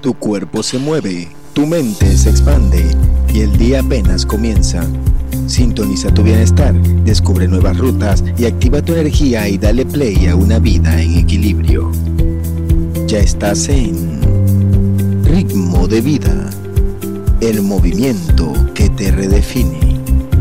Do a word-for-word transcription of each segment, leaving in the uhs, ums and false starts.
Tu cuerpo se mueve, tu mente se expande y el día apenas comienza. Sintoniza tu bienestar, descubre nuevas rutas y activa tu energía y dale play a una vida en equilibrio. Ya estás en Ritmo de Vida, el movimiento que te redefine.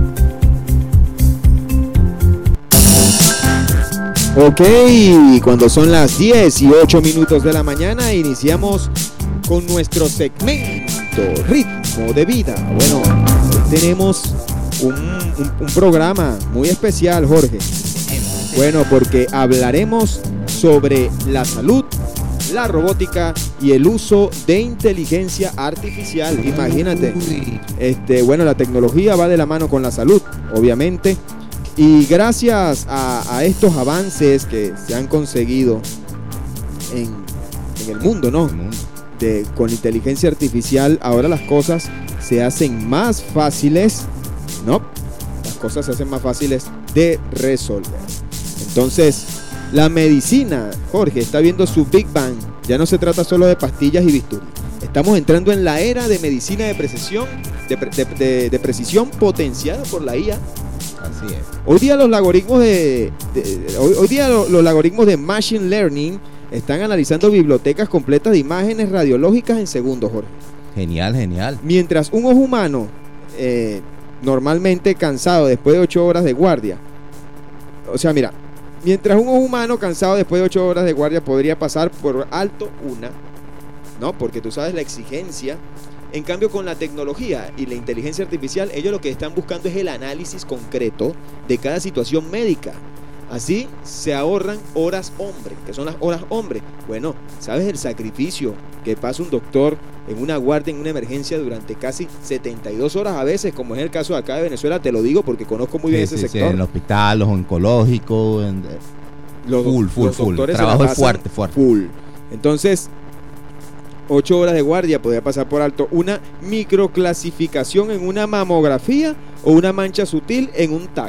Ok, cuando son las diez y ocho minutos de la mañana, iniciamos con nuestro segmento Ritmo de Vida. Bueno, hoy tenemos un, un, un programa muy especial, Jorge. Bueno, porque hablaremos sobre la salud, la robótica y el uso de inteligencia artificial. Imagínate, este, bueno, la tecnología va de la mano con la salud, obviamente. Y gracias a, a estos avances que se han conseguido en, en el mundo, ¿no? De, con inteligencia artificial, ahora las cosas se hacen más fáciles, ¿no? Las cosas se hacen más fáciles de resolver. Entonces, la medicina, Jorge, está viendo su Big Bang. Ya no se trata solo de pastillas y bisturí. Estamos entrando en la era de medicina de precisión, de, de, de, de precisión potenciada por la I A. Así es. Hoy día los algoritmos de, de hoy, hoy día los, los algoritmos de machine learning están analizando bibliotecas completas de imágenes radiológicas en segundos, Jorge. Genial, genial. Mientras un ojo humano, eh, normalmente cansado después de ocho horas de guardia, o sea, mira, mientras un ojo humano cansado después de ocho horas de guardia podría pasar por alto una, ¿no? Porque tú sabes la exigencia. En cambio, con la tecnología y la inteligencia artificial, ellos lo que están buscando es el análisis concreto de cada situación médica. Así se ahorran horas hombre. ¿Qué son las horas hombre? Bueno, ¿sabes el sacrificio que pasa un doctor en una guardia, en una emergencia durante casi setenta y dos horas a veces, como es el caso de acá de Venezuela? Te lo digo porque conozco muy bien sí, ese sí, sector. Sí, en el hospital, los oncológicos, en... los, full, full, los full. doctores Trabajo es fuerte, fuerte. Full. Entonces, ocho horas de guardia podría pasar por alto una microclasificación en una mamografía o una mancha sutil en un T A C.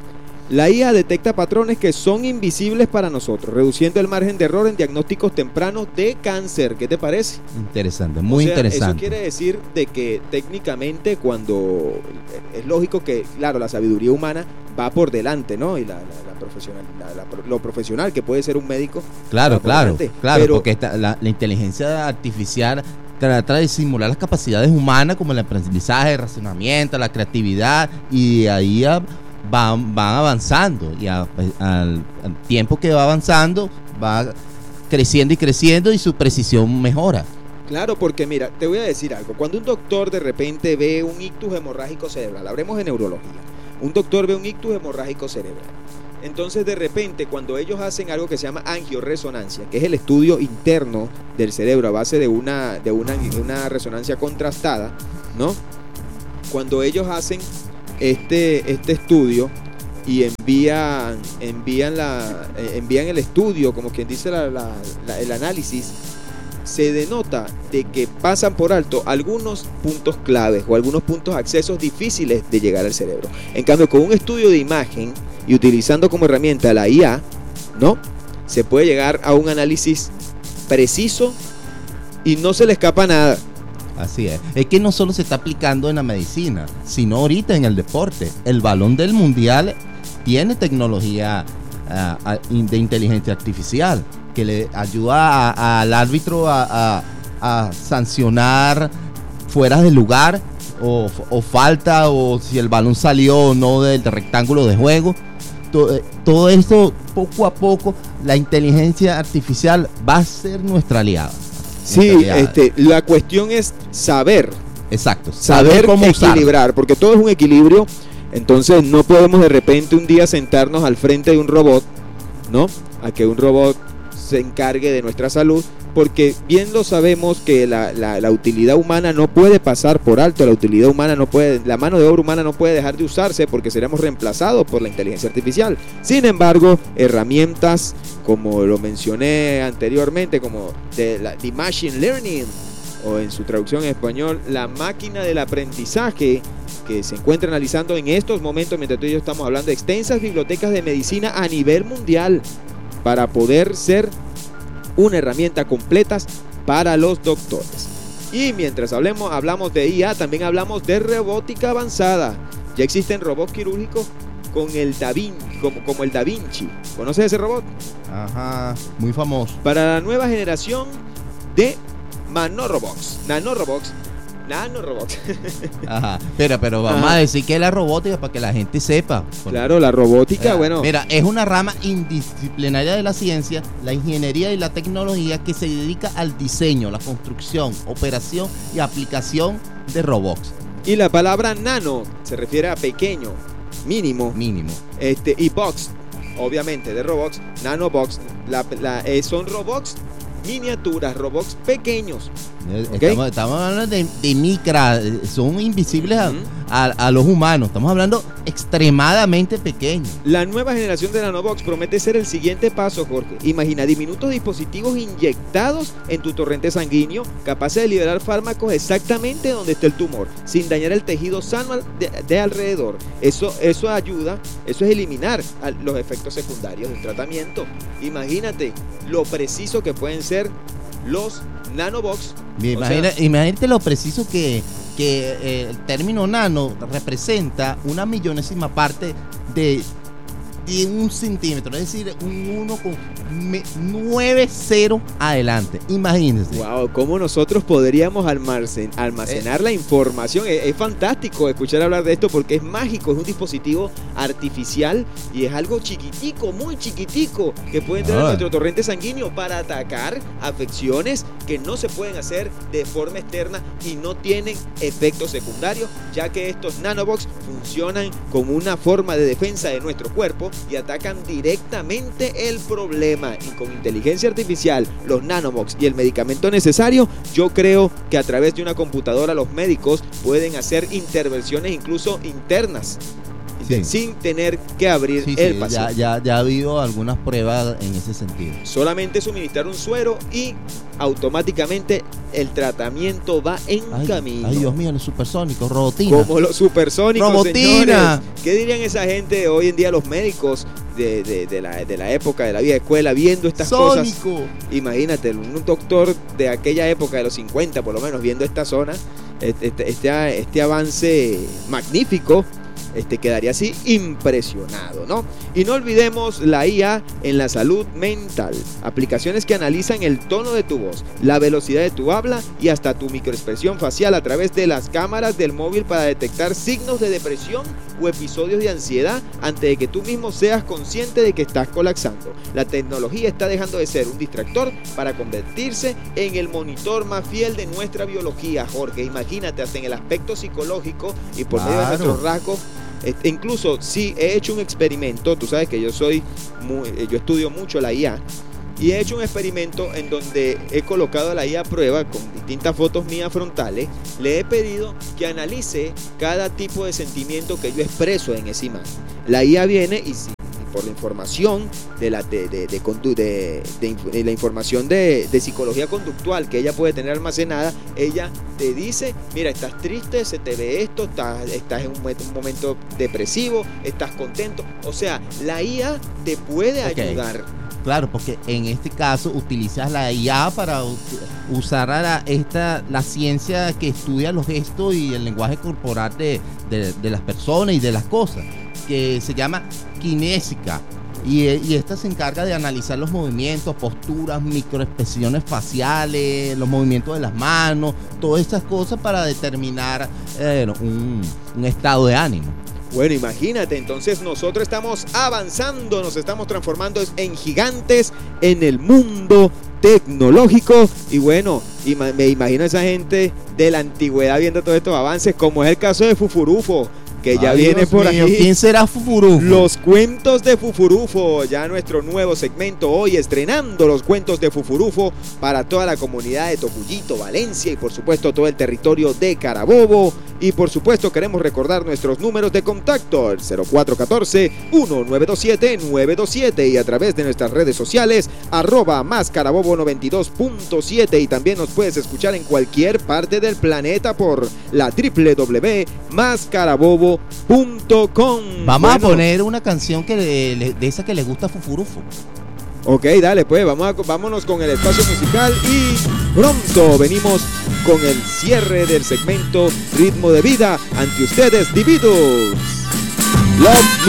La I A detecta patrones que son invisibles para nosotros, reduciendo el margen de error en diagnósticos tempranos de cáncer. ¿Qué te parece? Interesante, muy o sea, interesante. Eso quiere decir de que técnicamente, cuando es lógico que, claro, la sabiduría humana va por delante, ¿no? Y la, la, la profesional, la, la, lo profesional que puede ser un médico. Claro, claro, delante. claro, Pero, porque esta, la, la inteligencia artificial trata de simular las capacidades humanas como el aprendizaje, el razonamiento, la creatividad, y de ahí a, van, van avanzando, y a, al, al tiempo que va avanzando va creciendo y creciendo y su precisión mejora. Claro, porque mira, te voy a decir algo. Cuando un doctor de repente ve un ictus hemorrágico cerebral, hablemos de neurología, un doctor ve un ictus hemorrágico cerebral, entonces de repente cuando ellos hacen algo que se llama angioresonancia, que es el estudio interno del cerebro a base de una, de una, de una resonancia contrastada, ¿no? Cuando ellos hacen este, este estudio y envían, envían, la, envían el estudio, como quien dice la, la, la, el análisis, se denota de que pasan por alto algunos puntos claves o algunos puntos accesos difíciles de llegar al cerebro. En cambio, con un estudio de imagen y utilizando como herramienta la I A, ¿no? Se puede llegar a un análisis preciso y no se le escapa nada. Así es. Es que no solo se está aplicando en la medicina, sino ahorita en el deporte. El balón del mundial tiene tecnología uh, de inteligencia artificial que le ayuda a, a, al árbitro a, a, a sancionar fuera de lugar o, o falta, o si el balón salió o no del rectángulo de juego. Todo, todo esto, poco a poco, la inteligencia artificial va a ser nuestra aliada. Sí, nuestra aliada. Este, la cuestión es saber. Exacto. Saber, saber cómo equilibrar, usar. Porque todo es un equilibrio. Entonces no podemos de repente un día sentarnos al frente de un robot, ¿no? A que un robot se encargue de nuestra salud, porque bien lo sabemos que la, la, la utilidad humana no puede pasar por alto, la utilidad humana no puede, la mano de obra humana no puede dejar de usarse porque seremos reemplazados por la inteligencia artificial. Sin embargo, herramientas como lo mencioné anteriormente, como de la de machine learning, o en su traducción en español, la máquina del aprendizaje, que se encuentra analizando en estos momentos, mientras tú y yo estamos hablando, de extensas bibliotecas de medicina a nivel mundial, para poder ser una herramienta completa para los doctores. Y mientras hablemos, hablamos de I A, también hablamos de robótica avanzada. Ya existen robots quirúrgicos con el Da Vinci, como, como el Da Vinci. ¿Conoces ese robot? Ajá, muy famoso. Para la nueva generación de nanorobots. Nanorobots. Nanorobots. Ajá, pero, pero vamos Ajá. a decir que es la robótica para que la gente sepa. Claro, la robótica, Eh, bueno. Mira, es una rama indisciplinaria de la ciencia, la ingeniería y la tecnología que se dedica al diseño, la construcción, operación y aplicación de robots. Y la palabra nano se refiere a pequeño, mínimo. Mínimo. Este, y box, obviamente, de robots, nanobox, la, la, eh, son robots miniaturas, robots pequeños. Eh, Ok. Estamos, estamos hablando de, de micra, eh, son invisibles a, Ujú. a, a los humanos. Estamos hablando extremadamente pequeños. La nueva generación de nanobox promete ser el siguiente paso, Jorge. Imagina diminutos dispositivos inyectados en tu torrente sanguíneo, capaces de liberar fármacos exactamente donde esté el tumor, sin dañar el tejido sano de, de alrededor. Eso, eso ayuda, eso es eliminar a- los efectos secundarios del tratamiento. Imagínate lo preciso que pueden ser los nanobox. Imagina- O sea, imagínate lo preciso que, que eh, el término nano representa una millonésima parte de, de un centímetro, es decir, un uno con me- nueve cero adelante. Imagínense. wow, cómo nosotros podríamos almacen- almacenar la información. Es, es fantástico escuchar hablar de esto porque es mágico, es un dispositivo artificial y es algo chiquitico, muy chiquitico, que puede entrar Ah. en nuestro torrente sanguíneo para atacar afecciones que no se pueden hacer de forma externa y no tienen efectos secundarios, ya que estos nanobox funcionan como una forma de defensa de nuestro cuerpo y atacan directamente el problema. Y con inteligencia artificial, los nanobox y el medicamento necesario, yo creo que a través de una computadora los médicos pueden hacer intervenciones incluso internas, Sí. sin tener que abrir Sí, el sí, paciente. ya, ya, ya ha habido algunas pruebas en ese sentido. Solamente suministrar un suero y automáticamente el tratamiento va en Ay, camino. ay, Dios mío, los supersónicos, robotina. Como los supersónicos, Robotina. señores. ¿Qué dirían esa gente hoy en día, los médicos de, de- de la, de la época de la vieja escuela, viendo estas cosas? Sónico. Imagínate, un doctor de aquella época, de los cincuenta por lo menos, viendo esta zona, este, este, este, este avance magnífico, este, quedaría así impresionado, ¿no? Y no olvidemos la I A en la salud mental. Aplicaciones que analizan el tono de tu voz, la velocidad de tu habla y hasta tu microexpresión facial a través de las cámaras del móvil para detectar signos de depresión o episodios de ansiedad antes de que tú mismo seas consciente de que estás colapsando. La tecnología está dejando de ser un distractor para convertirse en el monitor más fiel de nuestra biología, Jorge. Imagínate, hasta en el aspecto psicológico y por medio de Claro. nuestros rasgos. Este, incluso si he hecho un experimento, tú sabes que yo soy muy, eh, yo estudio mucho la I A y he hecho un experimento en donde he colocado a la I A a prueba con distintas fotos mías frontales. Le he pedido que analice cada tipo de sentimiento que yo expreso en esa imagen. La I A viene y si por la información de la, de, de, de, condu- de, de inf- de la información de, de psicología conductual que ella puede tener almacenada, ella te dice, mira, estás triste, se te ve esto, estás, estás en un, mo- un momento depresivo, estás contento. O sea, la I A te puede Ok. ayudar. Claro, porque en este caso utilizas la I A para u- usar a la, esta, la ciencia que estudia los gestos y el lenguaje corporal de, de, de las personas y de las cosas, que se llama kinésica. Y, y esta se encarga de analizar los movimientos, posturas, microexpresiones faciales, los movimientos de las manos, todas estas cosas para determinar eh, un, un estado de ánimo. Bueno, imagínate, entonces nosotros estamos avanzando, nos estamos transformando en gigantes en el mundo tecnológico. Y bueno, ima- me imagino a esa gente de la antigüedad viendo todos estos avances, como es el caso de Fufurufo, que ya Ay, viene Dios por mío, aquí. ¿quién será Fufurufo? Los cuentos de Fufurufo, ya nuestro nuevo segmento hoy, estrenando los cuentos de Fufurufo para toda la comunidad de Tocuyito, Valencia y por supuesto todo el territorio de Carabobo. Y por supuesto queremos recordar nuestros números de contacto, el cero cuatro uno cuatro, uno nueve dos siete, nueve dos siete y a través de nuestras redes sociales, arroba más carabobo noventa y dos punto siete, y también nos puedes escuchar en cualquier parte del planeta por la doble u doble u doble u punto más carabobo punto com. Vamos Bueno, a poner una canción que le- le- de esa que le gusta a Fufurufo. Ok, dale pues, vamos a, vámonos con el espacio musical y pronto venimos con el cierre del segmento Ritmo de Vida ante ustedes, dividos. Love